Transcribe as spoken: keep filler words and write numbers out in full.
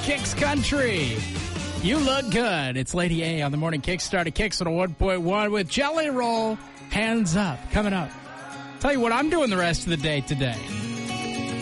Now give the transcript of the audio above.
Kicks Country. You look good. It's Lady A on the morning kickstart of Kicks on a one point one with Jelly Roll. Hands up. Coming up. Tell you what I'm doing the rest of the day today.